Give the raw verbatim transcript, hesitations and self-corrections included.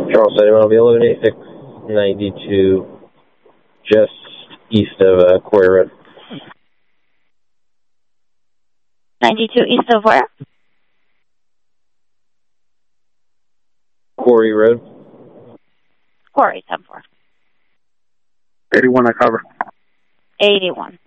Charles City, Mobile, eleven eighty-six ninety-two, just east of uh, Quarry Road. ninety-two east of where? Quarry Road. Quarry, ten four. eighty-one, I cover. eighty-one.